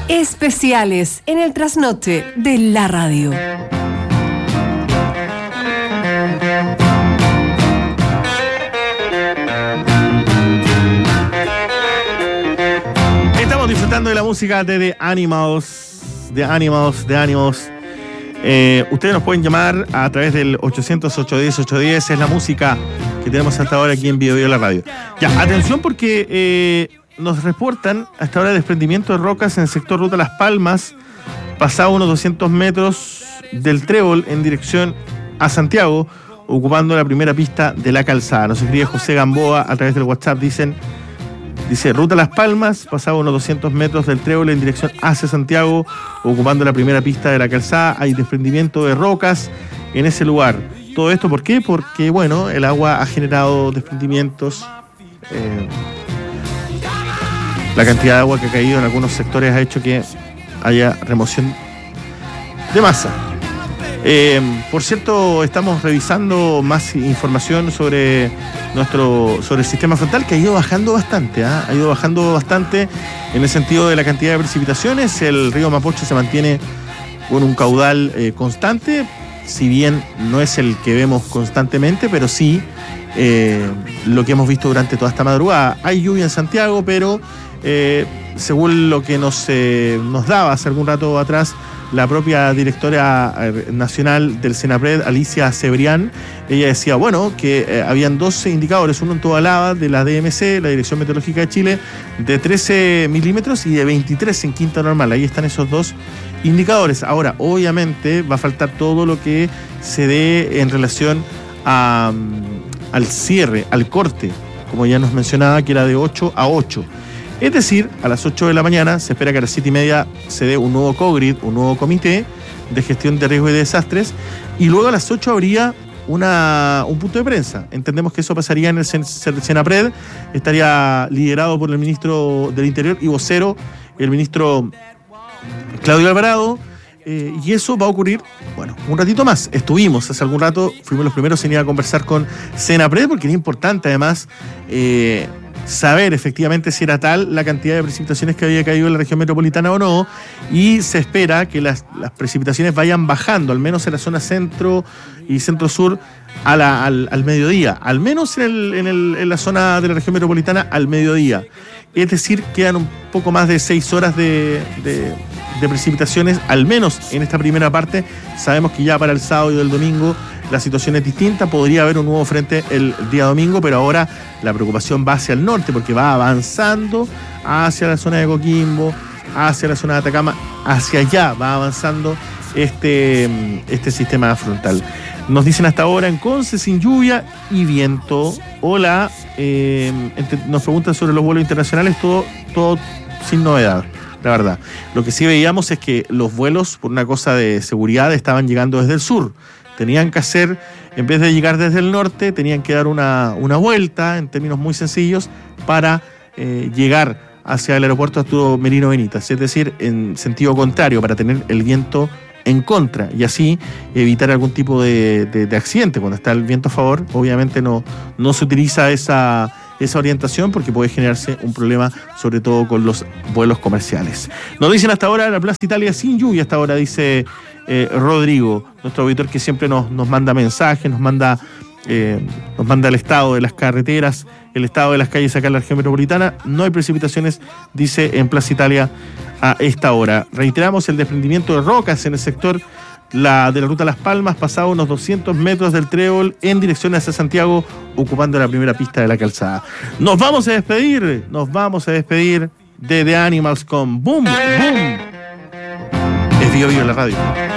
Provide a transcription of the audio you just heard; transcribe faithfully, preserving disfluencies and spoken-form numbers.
Especiales en el trasnoche de la radio. Estamos disfrutando de la música de The Animals, The Animals, The Animals. Eh, ustedes nos pueden llamar a través del ochocientos, ochocientos diez, ochocientos diez. Es la música que tenemos hasta ahora aquí en Bio Bio la radio. Ya, atención porque eh, nos reportan hasta ahora desprendimiento de rocas en el sector Ruta Las Palmas, pasado unos doscientos metros del Trébol en dirección a Santiago, ocupando la primera pista de la calzada. Nos escribe José Gamboa a través del WhatsApp, dicen... Dice, Ruta Las Palmas, pasado unos doscientos metros del Trébol en dirección hacia Santiago, ocupando la primera pista de la calzada. Hay desprendimiento de rocas en ese lugar. ¿Todo esto por qué? Porque, bueno, el agua ha generado desprendimientos. Eh, la cantidad de agua que ha caído en algunos sectores ha hecho que haya remoción de masa. Eh, por cierto, estamos revisando más información sobre nuestro sobre el sistema frontal, que ha ido bajando bastante, ¿eh? ha ido bajando bastante en el sentido de la cantidad de precipitaciones. El río Mapocho se mantiene con un caudal eh, constante, si bien no es el que vemos constantemente, pero sí eh, lo que hemos visto durante toda esta madrugada. Hay lluvia en Santiago, pero eh, según lo que nos, eh, nos daba hace algún rato atrás la propia directora nacional del Senapred, Alicia Cebrián, ella decía, bueno, que eh, habían doce indicadores, uno en toda lava de la D M C, la Dirección Meteorológica de Chile, de trece milímetros y de veintitrés en Quinta Normal. Ahí están esos dos indicadores. Ahora, obviamente, va a faltar todo lo que se dé en relación a, al cierre, al corte, como ya nos mencionaba, que era de ocho a ocho. Es decir, a las ocho de la mañana se espera que a las siete y media se dé un nuevo COGRID, un nuevo comité de gestión de riesgos y de desastres, y luego a las ocho habría una, un punto de prensa. Entendemos que eso pasaría en el Senapred, estaría liderado por el ministro del Interior y vocero, el ministro Claudio Alvarado, eh, y eso va a ocurrir, bueno, un ratito más. Estuvimos hace algún rato, fuimos los primeros en ir a conversar con Senapred, porque era importante además eh, saber efectivamente si era tal la cantidad de precipitaciones que había caído en la región metropolitana o no, y se espera que las, las precipitaciones vayan bajando, al menos en la zona centro y centro-sur, a la, al, al mediodía, al menos en, el, en, el, en la zona de la región metropolitana al mediodía. Es decir, quedan un poco más de seis horas de, de, de precipitaciones, al menos en esta primera parte. Sabemos que ya para el sábado y el domingo la situación es distinta, podría haber un nuevo frente el día domingo, pero ahora la preocupación va hacia el norte, porque va avanzando hacia la zona de Coquimbo, hacia la zona de Atacama, hacia allá va avanzando este, este sistema frontal. Nos dicen hasta ahora en Conce sin lluvia y viento. Hola, eh, nos preguntan sobre los vuelos internacionales, todo, todo sin novedad, la verdad. Lo que sí veíamos es que los vuelos, por una cosa de seguridad, estaban llegando desde el sur. Tenían que hacer, en vez de llegar desde el norte, tenían que dar una, una vuelta, en términos muy sencillos, para eh, llegar hacia el aeropuerto Arturo Merino Benítez, es decir, en sentido contrario, para tener el viento en contra y así evitar algún tipo de, de, de accidente. Cuando está el viento a favor, obviamente no, no se utiliza esa, esa orientación porque puede generarse un problema, sobre todo con los vuelos comerciales. Nos dicen hasta ahora la Plaza Italia sin lluvia, hasta ahora dice eh, Rodrigo, nuestro auditor que siempre nos, nos manda mensajes, nos manda, eh, nos manda el estado de las carreteras, el estado de las calles acá en la región metropolitana. No hay precipitaciones, dice en Plaza Italia a esta hora. Reiteramos el desprendimiento de rocas en el sector la, de la Ruta Las Palmas, pasado unos doscientos metros del Trébol en dirección hacia Santiago, ocupando la primera pista de la calzada. Nos vamos a despedir, nos vamos a despedir de The Animals con Boom, Boom. Es Bio Bio la radio.